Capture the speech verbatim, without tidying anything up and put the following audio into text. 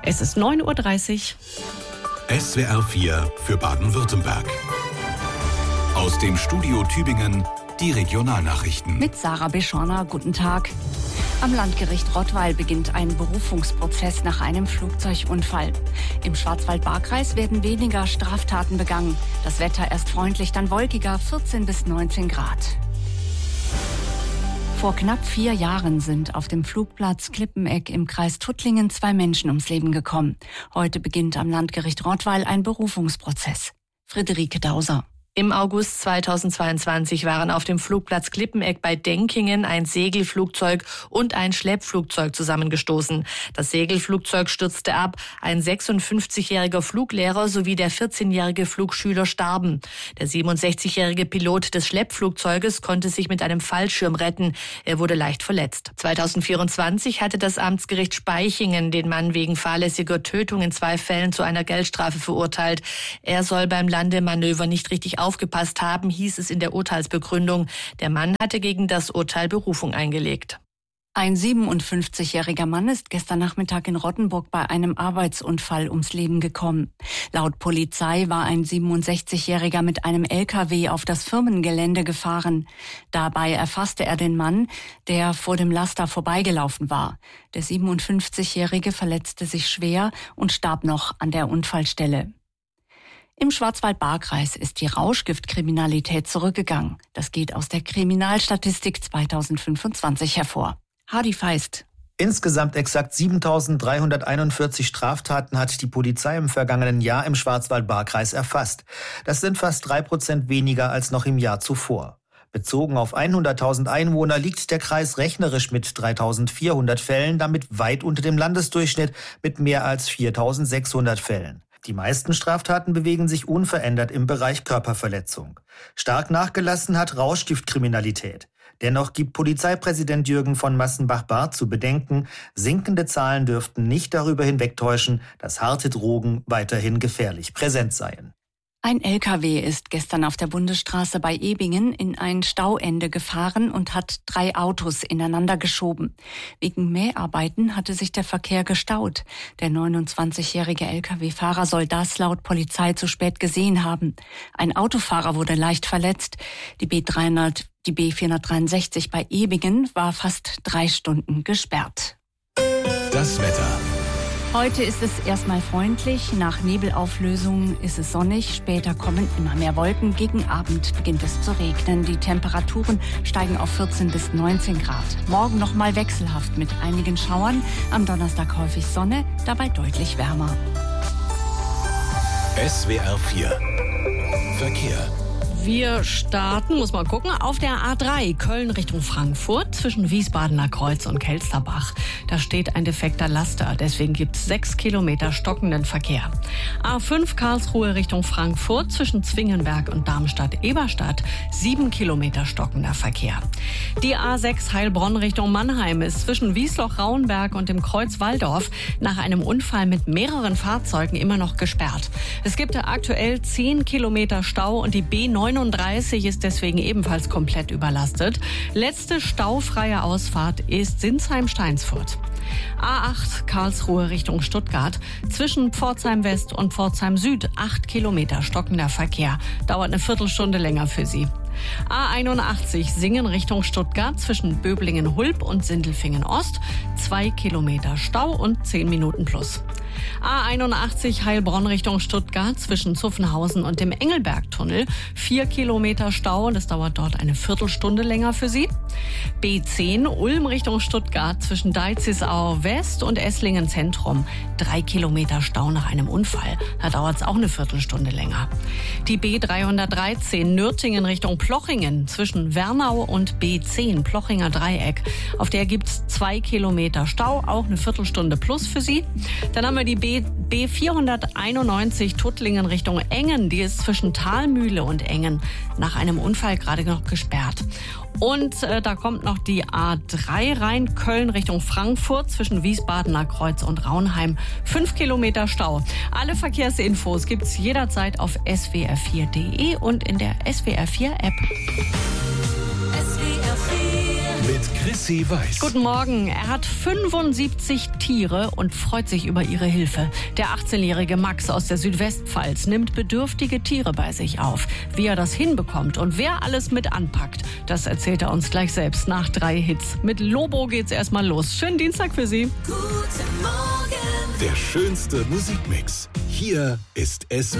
Es ist neun Uhr dreißig. S W R vier für Baden-Württemberg. Aus dem Studio Tübingen die Regionalnachrichten. Mit Sarah Beschorner, guten Tag. Am Landgericht Rottweil beginnt ein Berufungsprozess nach einem Flugzeugunfall. Im Schwarzwald-Baar-Kreis werden weniger Straftaten begangen. Das Wetter erst freundlich, dann wolkiger, vierzehn bis neunzehn Grad. Vor knapp vier Jahren sind auf dem Flugplatz Klippeneck im Kreis Tuttlingen zwei Menschen ums Leben gekommen. Heute beginnt am Landgericht Rottweil ein Berufungsprozess. Friederike Dauser. Im August zweitausendzweiundzwanzig waren auf dem Flugplatz Klippeneck bei Denkingen ein Segelflugzeug und ein Schleppflugzeug zusammengestoßen. Das Segelflugzeug stürzte ab, ein sechsundfünfzigjähriger Fluglehrer sowie der vierzehnjährige Flugschüler starben. Der siebenundsechzigjährige Pilot des Schleppflugzeuges konnte sich mit einem Fallschirm retten. Er wurde leicht verletzt. zweitausendvierundzwanzig hatte das Amtsgericht Spaichingen den Mann wegen fahrlässiger Tötung in zwei Fällen zu einer Geldstrafe verurteilt. Er soll beim Landemanöver nicht richtig aufgepasst haben, hieß es in der Urteilsbegründung. Der Mann hatte gegen das Urteil Berufung eingelegt. Ein siebenundfünfzigjähriger Mann ist gestern Nachmittag in Rottenburg bei einem Arbeitsunfall ums Leben gekommen. Laut Polizei war ein siebenundsechzigjähriger mit einem L K W auf das Firmengelände gefahren. Dabei erfasste er den Mann, der vor dem Laster vorbeigelaufen war. Der siebenundfünfzigjährige verletzte sich schwer und starb noch an der Unfallstelle. Im Schwarzwald-Baar-Kreis ist die Rauschgiftkriminalität zurückgegangen. Das geht aus der Kriminalstatistik zweitausendfünfundzwanzig hervor. Hardy Feist. Insgesamt exakt siebentausenddreihunderteinundvierzig Straftaten hat die Polizei im vergangenen Jahr im Schwarzwald-Baar-Kreis erfasst. Das sind fast drei Prozent weniger als noch im Jahr zuvor. Bezogen auf hunderttausend Einwohner liegt der Kreis rechnerisch mit dreitausendvierhundert Fällen, damit weit unter dem Landesdurchschnitt mit mehr als viertausendsechshundert Fällen. Die meisten Straftaten bewegen sich unverändert im Bereich Körperverletzung. Stark nachgelassen hat Rauschgiftkriminalität. Dennoch gibt Polizeipräsident Jürgen von Massenbach-Barth zu bedenken, sinkende Zahlen dürften nicht darüber hinwegtäuschen, dass harte Drogen weiterhin gefährlich präsent seien. Ein L K W ist gestern auf der Bundesstraße bei Ebingen in ein Stauende gefahren und hat drei Autos ineinander geschoben. Wegen Mäharbeiten hatte sich der Verkehr gestaut. Der neunundzwanzigjährige L K W-Fahrer soll das laut Polizei zu spät gesehen haben. Ein Autofahrer wurde leicht verletzt. Die B dreihundert, die B vierhundertdreiundsechzig bei Ebingen war fast drei Stunden gesperrt. Das Wetter. Heute ist es erstmal freundlich, nach Nebelauflösung ist es sonnig, später kommen immer mehr Wolken, gegen Abend beginnt es zu regnen. Die Temperaturen steigen auf vierzehn bis neunzehn Grad. Morgen nochmal wechselhaft mit einigen Schauern, am Donnerstag häufig Sonne, dabei deutlich wärmer. S W R vier Verkehr. Wir starten, muss man gucken, auf der A drei Köln Richtung Frankfurt zwischen Wiesbadener Kreuz und Kelsterbach. Da steht ein defekter Laster, deswegen gibt es sechs Kilometer stockenden Verkehr. A fünf Karlsruhe Richtung Frankfurt zwischen Zwingenberg und Darmstadt-Eberstadt, sieben Kilometer stockender Verkehr. Die A sechs Heilbronn Richtung Mannheim ist zwischen Wiesloch-Rauenberg und dem Kreuz Walldorf nach einem Unfall mit mehreren Fahrzeugen immer noch gesperrt. Es gibt aktuell zehn Kilometer Stau und die B neununddreißig ist deswegen ebenfalls komplett überlastet. Letzte staufreie Ausfahrt ist Sinsheim-Steinsfurt. A acht Karlsruhe Richtung Stuttgart zwischen Pforzheim West und Pforzheim Süd, acht Kilometer stockender Verkehr. Dauert eine Viertelstunde länger für Sie. A einundachtzig Singen Richtung Stuttgart zwischen Böblingen-Hulb und Sindelfingen Ost, zwei Kilometer Stau und zehn Minuten plus. A einundachtzig Heilbronn Richtung Stuttgart zwischen Zuffenhausen und dem Engelbergtunnel, vier Kilometer Stau, das dauert dort eine Viertelstunde länger für Sie. B zehn Ulm Richtung Stuttgart zwischen Deizisau West und Esslingen Zentrum, drei Kilometer Stau nach einem Unfall, da dauert es auch eine Viertelstunde länger. Die B dreihundertdreizehn Nürtingen Richtung Plochingen zwischen Wernau und B zehn Plochinger Dreieck, auf der gibt es zwei Kilometer Stau, auch eine Viertelstunde plus für Sie. Dann haben wir die B, B vierhunderteinundneunzig Tuttlingen Richtung Engen, die ist zwischen Thalmühle und Engen nach einem Unfall gerade noch gesperrt. Und äh, da kommt noch die A drei rein, Köln Richtung Frankfurt zwischen Wiesbadener Kreuz und Raunheim. Fünf Kilometer Stau. Alle Verkehrsinfos gibt's jederzeit auf S W R vier Punkt D E und in der S W R vier App. S W R vier Mit Chrissy Weiß. Guten Morgen. Er hat fünfundsiebzig Tiere und freut sich über ihre Hilfe. Der achtzehnjährige Max aus der Südwestpfalz nimmt bedürftige Tiere bei sich auf. Wie er das hinbekommt und wer alles mit anpackt, das erzählt er uns gleich selbst nach drei Hits. Mit Lobo geht's erstmal los. Schönen Dienstag für Sie. Guten Morgen. Der schönste Musikmix. Hier ist S W R.